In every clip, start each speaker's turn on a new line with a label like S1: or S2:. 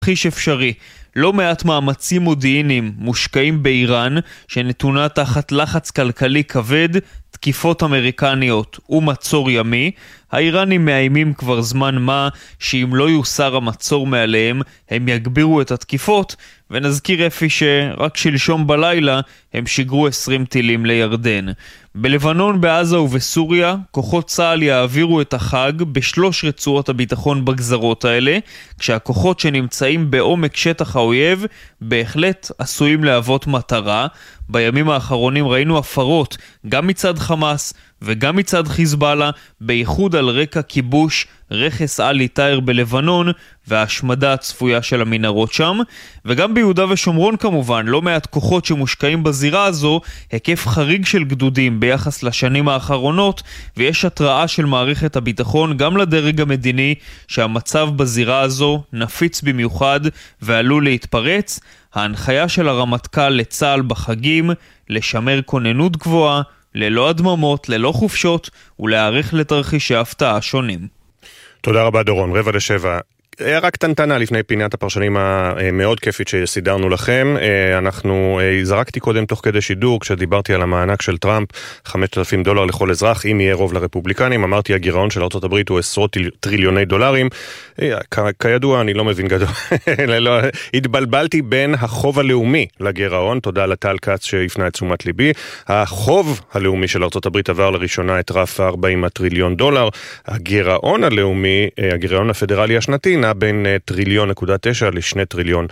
S1: חיש אפשרי. לא מעט מאמצים מודיעיניים מושקעים באיראן, שנתונה תחת לחץ כלכלי כבד, תקיפות אמריקניות ומצור ימי. האיראנים מאיימים כבר זמן מה שאם לא יוסר המצור מעליהם, הם יגבירו את התקיפות, ונזכיר אפי שרק שלשום בלילה הם שיגרו 20 טילים לירדן. בלבנון, בעזה ובסוריה, כוחות צה"ל יעבירו את החג בשלוש רצועות הביטחון בגזרות האלה, כשהכוחות שנמצאים בעומק שטח האויב בהחלט עשויים להוות מטרה. בימים האחרונים ראינו הפרות גם מצד חמאס וגם מצד חיזבאללה, בייחוד על רקע כיבוש רכס אלי טאיר בלבנון וההשמדה הצפויה של המנהרות שם. וגם ביהודה ושומרון כמובן, לא מעט כוחות שמושקעים בזירה הזו, היקף חריג של גדודים ביחס לשנים האחרונות, ויש התראה של מערכת הביטחון גם לדרג המדיני שהמצב בזירה הזו נפיץ במיוחד ועלול להתפרץ. ההנחיה של הרמטכ"ל לצה"ל בחגים לשמר כוננות גבוהה, ללא הדממות, ללא חופשות, ולהערך לתרחישי הפתעה שונים.
S2: תודה רבה דורון, 6:45. הערה קטנטנה לפני פינת הפרשנים המאוד כיפית שסידרנו לכם. זרקתי קודם תוך כדי שידור, כשדיברתי על המענק של טראמפ, $5,000 לכל אזרח, אם יהיה רוב לרפובליקנים. אמרתי, הגירעון של ארצות הברית הוא עשרות טריליוני דולרים. כידוע, אני לא מבין גדול. התבלבלתי בין החוב הלאומי לגירעון, תודה לטל קץ שהפנה את תשומת ליבי. החוב הלאומי של ארצות הברית עבר לראשונה את רף $40 טריליון. הגירעון הלאומי, הגירעון הפדרלי השנתי, בין $1.9 טריליון ל$2.1 טריליון.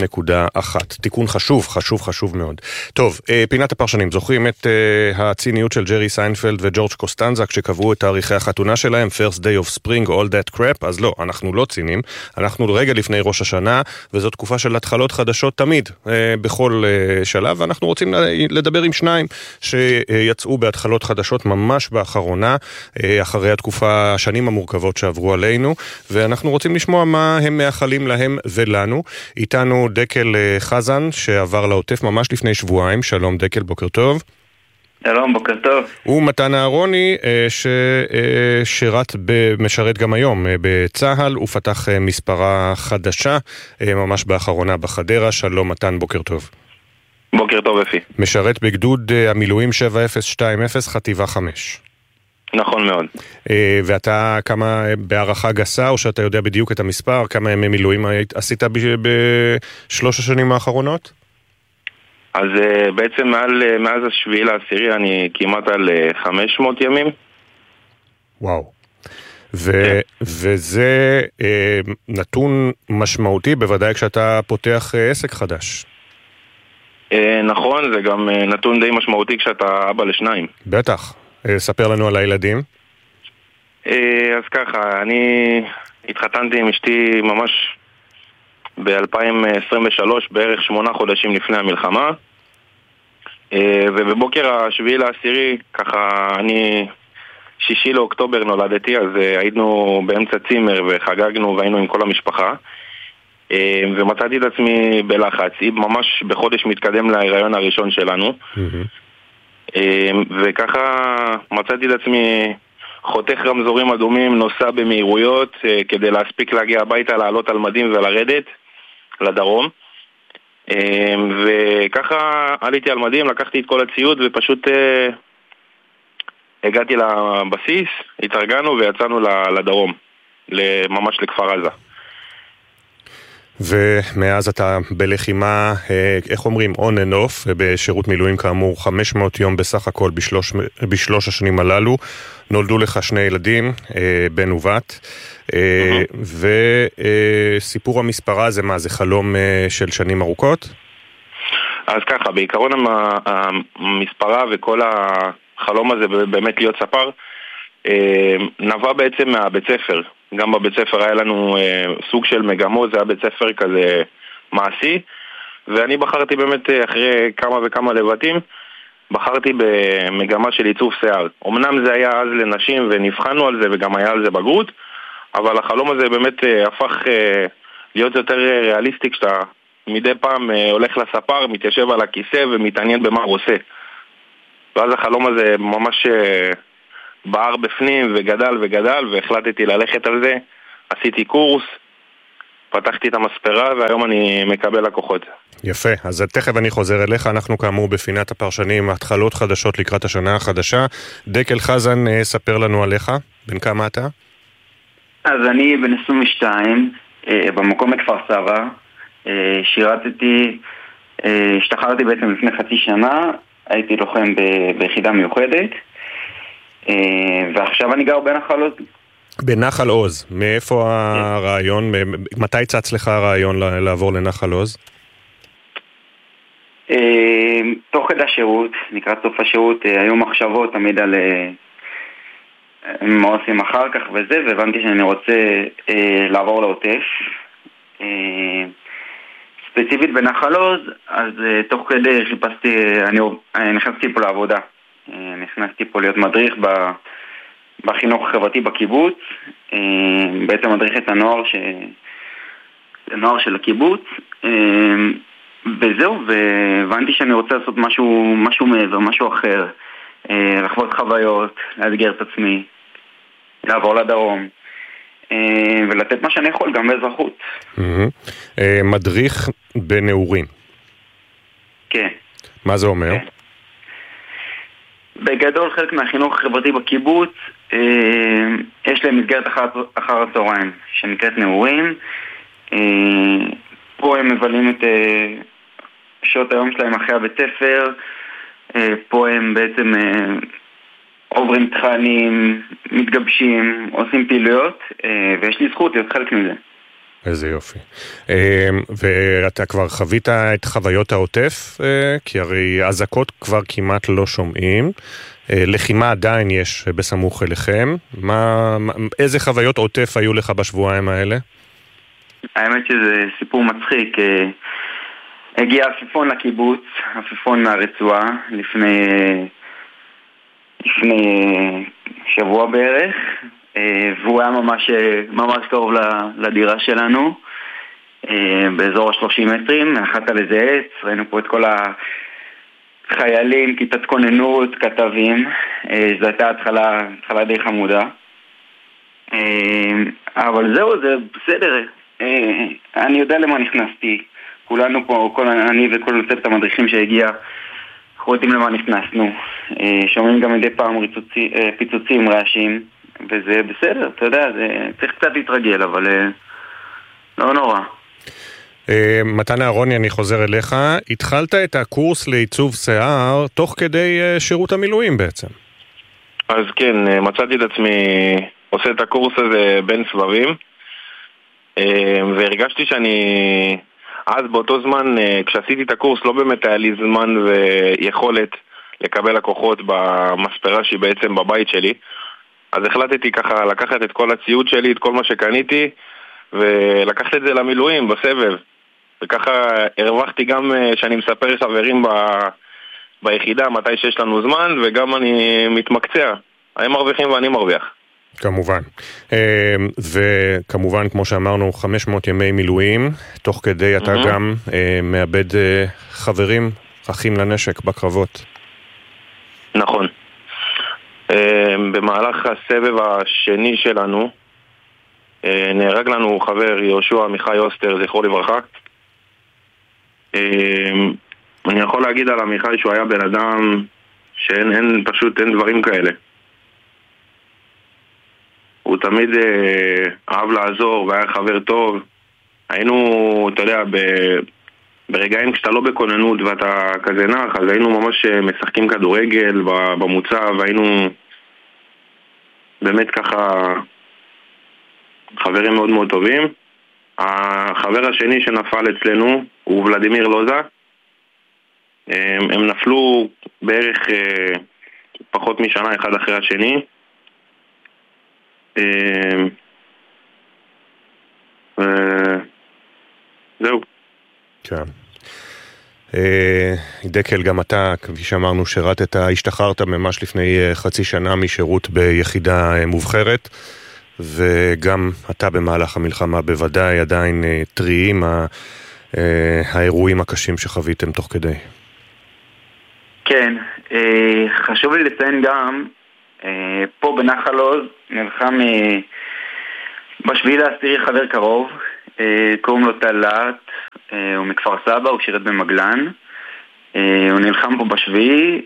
S2: תיקון חשוב מאוד. טוב, פינת הפרשנים, זוכרים את הציניות של ג'רי סיינפלד וג'ורג' קוסטנזה כשקבעו את תאריכי החתונה שלהם, First Day of Spring, All That Crap? אז לא, אנחנו לא צינים, אנחנו רגע לפני ראש השנה, וזו תקופה של התחלות חדשות תמיד, בכל שלב, ואנחנו רוצים לדבר עם שניים שיצאו בהתחלות חדשות ממש באחרונה, אחרי התקופה, השנים המורכבות שעברו עלינו, ואנחנו רוצים לשמוע מה הם מאחלים להם ולנו. איתנו דקל חזן שעבר לעוטף ממש לפני שבועיים. שלום דקל, בוקר טוב.
S3: שלום, בוקר טוב.
S2: ומתן אהרוני משרת גם היום בצהל, הוא פתח מספרה חדשה ממש באחרונה בחדרה. שלום מתן, בוקר טוב.
S3: בוקר טוב אפי.
S2: משרת בגדוד המילואים 7020 חטיבה 5.
S3: נכון מאוד.
S2: ואתה כמה בערכה גסה, או שאתה יודע בדיוק את המספר, כמה ימי מילואים עשית בשלוש השנים האחרונות?
S3: אז בעצם מאז 7/10 אני כמעט על 500 ימים.
S2: וואו. וזה נתון משמעותי, בוודאי כשאתה פותח עסק חדש.
S3: נכון, זה גם נתון די משמעותי כשאתה אבא לשניים.
S2: בטח. ספר לנו על הילדים.
S3: אז ככה, אני התחתנתי עם אשתי ממש ב-2023, בערך 8 חודשים לפני המלחמה, ובבוקר 7/10, ככה אני 6 לאוקטובר נולדתי, אז היינו באמצע צימר וחגגנו והיינו עם כל המשפחה, ומצאתי את עצמי בלחץ, ממש בחודש מתקדם להיריון הראשון שלנו, וככה מצאתי את עצמי חותך רמזורים אדומים, נוסע במהירויות כדי להספיק להגיע הביתה, לעלות על מדים ולרדת לדרום. וככה עליתי על מדים, לקחתי את כל הציוד ופשוט הגעתי לבסיס, התארגנו ויצאנו לדרום, ממש לכפר עזה.
S2: ומאז אתה בלחימה, איך אומרים, on and off, בשירות מילואים כאמור 500 יום בסך הכל בשלוש השנים הללו. נולדו לך 2 ילדים, בן ובת, וסיפור המספרה הזה, מה זה חלום של שנים ארוכות?
S3: אז ככה, בעיקרון המספרה וכל החלום הזה באמת להיות ספר, נבע בעצם מהבית ספר. גם בבית ספר היה לנו סוג של מגמות, זה היה בית ספר כזה מעשי, ואני בחרתי באמת אחרי כמה וכמה לבטים, בחרתי במגמה של עיצוב שיער. אמנם זה היה אז לנשים ונבחנו על זה וגם היה על זה בגרות, אבל החלום הזה באמת הפך להיות יותר ריאליסטי כשאתה מדי פעם הולך לספר, מתיישב על הכיסא ומתעניין במה הוא עושה. ואז החלום הזה ממש בער בפנים וגדל והחלטתי ללכת על זה. עשיתי קורס פתחתי את המספרה והיום אני מקבל לקוחות.
S2: יפה, אז תכף אני חוזר אליך, אנחנו כאמור בפינת הפרשנים, התחלות חדשות לקראת השנה החדשה. דקל חזן, ספר לנו עליך, בן כמה אתה?
S4: אז אני בן 22, במקום בכפר סבא, שירתתי, השתחררתי בעצם לפני חצי שנה, הייתי לוחם ביחידה מיוחדת, ועכשיו אני גר בנחל עוז.
S2: בנחל עוז, מאיפה הרעיון, מתי צץ לך הרעיון לעבור לנחל עוז?
S4: תוך כדי השירות, לקראת סוף השירות, היו מחשבות תמיד על מה עושים אחר כך וזה, והבנתי שאני רוצה לעבור לעוטף. ספציפית בנחל עוז, אז תוך כדי חיפשתי, אני נכנסתי פה לעבודה. נכנסתי פה להיות מדריך בחינוך החברתי בקיבוץ, בעצם מדריך את הנוער של הקיבוץ, וזהו, והבנתי שאני רוצה לעשות משהו מעבר, משהו אחר, לחוות חוויות, לאתגר את עצמי, לעבור לדרום, ולתת מה שאני יכול גם באזרחות.
S2: מדריך בנעורים.
S4: כן.
S2: מה זה אומר?
S4: כן. בגדול חלק מהחינוך החברתי בקיבוץ יש להם מסגרת אחר הצהריים שנקראת נעורים. פה הם מבלים את שעות היום שלהם אחרי הבית ספר. פה הם בעצם עוברים תכנים, מתגבשים, עושים פעילויות, ויש לי זכות להיות חלק מזה.
S2: איזה יופי. ואתה כבר חווית את חוויות העוטף, כי הרי אזעקות כבר כמעט לא שומעים, לחימה עדיין יש בסמוך אליכם. איזה חוויות עוטף היו לך בשבועיים האלה?
S4: האמת שזה סיפור מצחיק. הגיע עפיפון לקיבוץ, עפיפון מהרצועה, לפני שבוע בערך, והוא היה ממש קרוב לדירה שלנו, באזור ה-30 מטרים, נחת על איזה עץ, ראינו פה את כל החיילים, כיתת כוננות, כתבים, זו הייתה התחלה די חמודה. אבל זהו, זה בסדר, אני יודע למה נכנסתי, כולנו פה, אני וכל צוות המדריכים שהגיע, אנחנו יודעים למה נכנסנו, שומעים גם מדי פעם פיצוצים, רעשים, וזה בסדר, אתה יודע, צריך קצת להתרגל, אבל לא נורא.
S2: מתן אהרוני, אני חוזר אליך. התחלת את הקורס לעיצוב שיער תוך כדי שירות המילואים בעצם.
S3: אז כן, מצאתי את עצמי עושה את הקורס הזה בין סבבים, והרגשתי שאני אז באותו זמן, כשעשיתי את הקורס, לא באמת היה לי זמן ויכולת לקבל לקוחות במספרה שהיא בעצם בבית שלי. אז החלטתי ככה לקחת את כל הציוד שלי, את כל מה שקניתי, ולקחת את זה למילואים בסבב. וככה הרווחתי גם שאני מספר חברים ביחידה מתי שיש לנו זמן, וגם אני מתמקצע. הם מרוויחים ואני מרוויח.
S2: כמובן. וכמובן, כמו שאמרנו, 500 ימי מילואים. תוך כדי אתה גם מאבד חברים, אחים לנשק בקרבות.
S3: נכון. במהלך הסבב השני שלנו נהרג לנו חבר יהושע עמיחי אוסטר, זכרו לברכה. אני יכול להגיד על עמיחי שהוא היה בן אדם פשוט אין דברים כאלה. הוא תמיד אהב לעזור והיה חבר טוב. היינו, אתה יודע, ברגעים כשאתה לא בכוננות ואתה כזה נח, אז היינו ממש משחקים כדורגל במוצב, והיינו באמת ככה חברים מאוד מאוד טובים. החבר השני שנפל אצלנו הוא ולדימיר לוזה. הם נפלו בערך פחות משנה אחד אחרי השני. זהו.
S2: כן. דקל, גם אתה, כפי שאמרנו, שירתת, השתחררת ממש לפני חצי שנה משירות ביחידה מובחרת, וגם אתה במהלך המלחמה בוודאי עדיין טריים האירועים הקשים שחוויתם תוך כדי.
S4: כן, חשוב לי לציין גם, פה בנחל עוז נלחם בשביעי לעשירי חבר קרוב, קוראים לו טלט, הוא מכפר סבא, הוא שירת במגלן, הוא נלחם פה בשביעי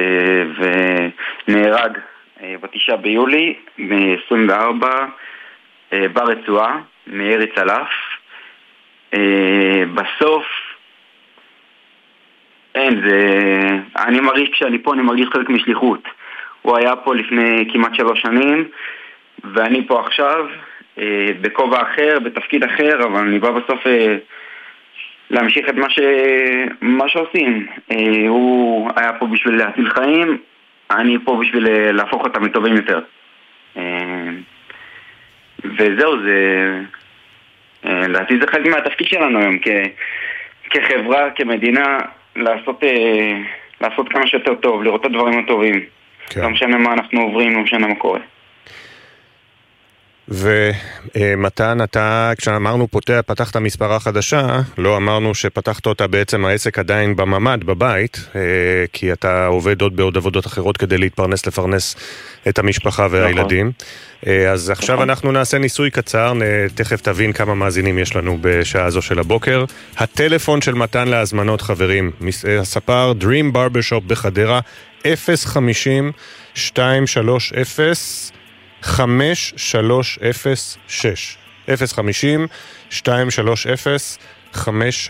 S4: ונהרג ב9 ביולי ב-24 ברצועה מירי צלף. בסוף אני מרגיש כשאני פה, אני מרגיש חלק משליחות. הוא היה פה לפני כמעט 3 שנים ואני פה עכשיו בכובע אחר, בתפקיד אחר, אבל אני בא בסוף להמשיך את מה שעושים. הוא היה פה בשביל להציל חיים, אני פה בשביל להפוך אותם לטובים יותר. וזהו, לדעתי זה חלק מהתפקיד שלנו היום כחברה, כמדינה, לעשות כמה שיותר טוב, לראות את הדברים הטובים. לא משנה מה אנחנו עוברים, לא משנה מה קורה.
S2: ומתן, אתה, כשאמרנו פתחת מספרה חדשה, לא אמרנו שפתחת אותה בעצם העסק עדיין בממד, בבית, כי אתה עובד עוד בעוד עבודות אחרות כדי לפרנס את המשפחה והילדים. אז עכשיו אנחנו נעשה ניסוי קצר, תכף תבין כמה מאזינים יש לנו בשעה הזו של הבוקר. הטלפון של מתן להזמנות, חברים, הספר Dream Barbershop בחדרה, 050-230 5306 050-230-5306.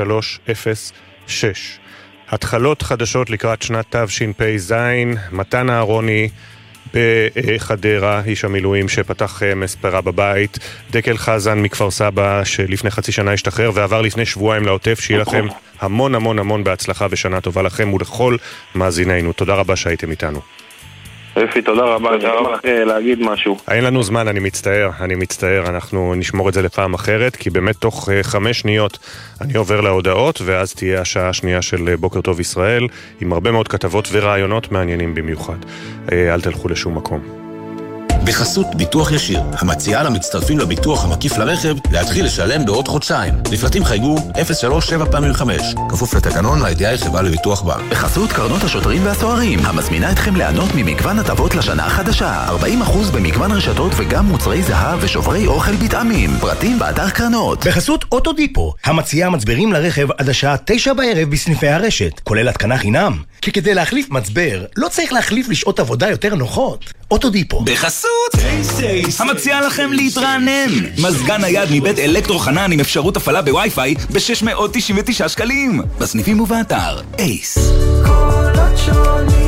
S2: התחלות חדשות לקראת שנת תשפ"ז. מתן אהרוני בחדרה, איש המילואים שפתח מספרה בבית, דקל חזן מכפר סבא שלפני חצי שנה השתחרר ועבר לפני שבועיים לעוטף. שיהיה לכם המון המון המון בהצלחה ושנה טובה לכם ולכל מאזינינו. תודה רבה שהייתם איתנו.
S3: אפי, תודה רבה, להגיד משהו.
S2: אין לנו זמן, אני מצטער, אנחנו נשמור את זה לפעם אחרת, כי באמת תוך 5 שניות אני עובר להודעות, ואז תהיה השעה השנייה של בוקר טוב ישראל, עם הרבה מאוד כתבות ורעיונות מעניינים במיוחד. אל תלכו לשום מקום.
S5: בחסות ביטוח ישיר, המציעה למצטרפים לביטוח המקיף לרכב להתחיל לשלם בעוד חודשיים. לפרטים חייגו 037-5, כפוף לתקנון לידיעה חברה לביטוח בה.
S6: בחסות קרנות השוטרים והסוהרים, המזמינה אתכם ליהנות ממגוון הטבות לשנה החדשה. 40% במגוון רשתות וגם מוצרי זהב ושוברי אוכל בטעמים. פרטים באתר קרנות.
S7: בחסות אוטודיפו, המציעה מצברים לרכב עד השעה 9 בערב בסניפי הרשת, כולל התקנה חינם. כי כדי להחליף מצבר, לא צריך להחליף לשעות עבודה יותר נוחות. אוטודיפו.
S6: בחסות המציע לכם להתרענן. מזגן נייד מבית אלקטרו חנן עם אפשרות הפעלה בווי-פיי ב-699 שקלים. בסניפים ובאתר אייס. קולות שונים,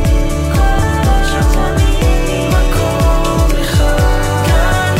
S6: מקום אחד, כאן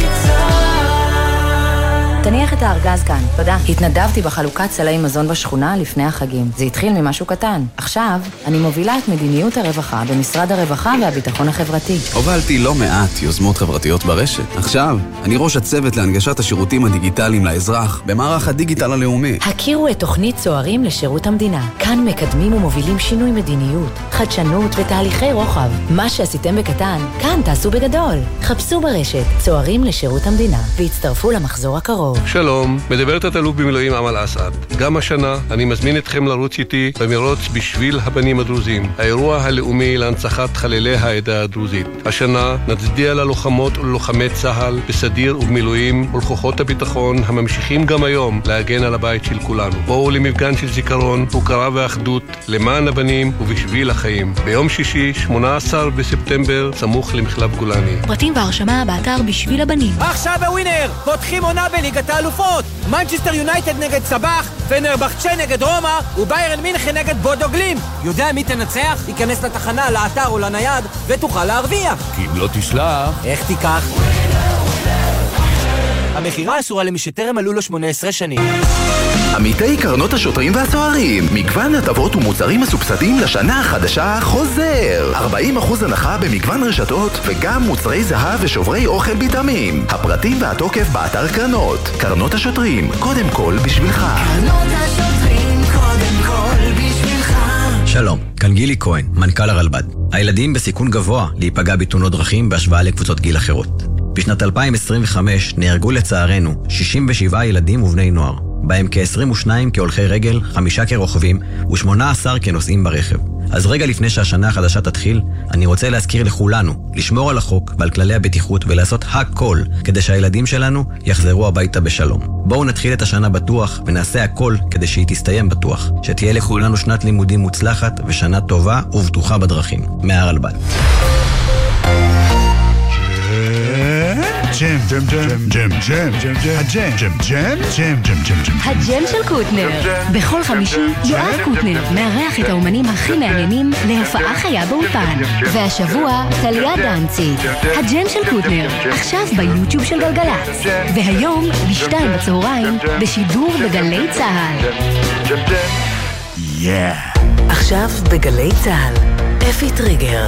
S8: תניח את הארגז כאן, תודה. התנדבתי בחלוקת סלי מזון בשכונה לפני החגים. זה התחיל ממשהו קטן. עכשיו אני מובילה את מדיניות הרווחה במשרד הרווחה והביטחון החברתי.
S9: הובלתי לא מעט יוזמות חברתיות ברשת. עכשיו אני ראש הצוות להנגשת השירותים הדיגיטליים לאזרח במערך הדיגיטל הלאומי.
S8: הכירו את תוכנית צוערים לשירות המדינה. כאן מקדמים ומובילים שינוי מדיניות, חדשנות ותהליכי רוחב. מה שעשיתם בקטן, כאן תעשו בגדול. חפשו ברשת צוערים לשירות המדינה והצטרפו למחזור הקרוב.
S10: שלום, מדברת התלוף במילואים אמל אסעד. גם השנה אני מזמין אתכם לרוץ איתי במרוץ בשביל הבנים הדרוזים, האירוע הלאומי להנצחת חללי העדה הדרוזית. השנה נצדיע ללוחמות וללוחמי צה"ל בסדיר ובמילואים ולכוחות הביטחון הממשיכים גם היום להגן על הבית של כולנו. בואו למפגן של זיכרון, הוקרה ואחדות למען הבנים ובשביל החיים. ביום שישי, 18 בספטמבר, סמוך למחלף גולני.
S8: פרטים והרשמה באתר בשביל הבנים.
S11: עכשיו בווינר, פותחים עונה בליגת האלופות. מנצ'סטר יונייטד נגד סבח, פנרבחצ'ה נגד רומא וביירן מינכן נגד בודו גלים. יודע מי תנצח? ייכנס לתחנה, לאתר או לנייד ותוכל להרוויח.
S9: כי אם לא תשלח,
S11: איך תיקח? המחירה אסורה למי שטרם מלאו לו 18 שנים.
S6: עמיתי קרנות השוטרים והסוהרים, מגוון הטבות ומוצרים מסובסדים לשנה החדשה חוזר. 40% הנחה במגוון רשתות וגם מוצרי זהב ושוברי אוכל בטעמים. הפרטים והתוקף באתר קרנות. קרנות השוטרים, קודם כל בשבילך.
S12: קרנות השוטרים, קודם כל בשבילך.
S13: שלום, כאן גילי כהן, מנכ"ל הרלב"ד. הילדים בסיכון גבוה להיפגע בתאונות דרכים בהשוואה לקבוצות גיל אחרות. בשנת 2025 נהרגו לצערנו 67 ילדים ובני נוער, בהם כ-22 כהולכי רגל, 5 כרוכבים ו18 כנוסעים ברכב. אז רגע לפני שהשנה החדשה תתחיל, אני רוצה להזכיר לכולנו לשמור על החוק ועל כללי הבטיחות ולעשות הכל כדי שהילדים שלנו יחזרו הביתה בשלום. בואו נתחיל את השנה בטוח ונעשה הכל כדי שהיא תסתיים בטוח. שתהיה לכולנו שנת לימודים מוצלחת ושנה טובה ובטוחה בדרכים. מהרלב"ד.
S14: ג'ם, ג'ם, ג'ם, ג'ם, ג'ם, ג'ם, הג'ם, ג'ם, ג'ם, ג'ם, ג'ם, ג'ם, ג'ם.
S15: הג'ם של קוטנר. בכל חמישי יואב קוטנר מארח את האומנים הכי מעניינים להופעה חיה באולפן. והשבוע טליה דנציג. הג'ם של קוטנר, עכשיו ביוטיוב של גלגלצ. והיום בשתיים בצהריים בשידור בגלי צהל.
S8: עכשיו בגלי צהל אפי טריגר.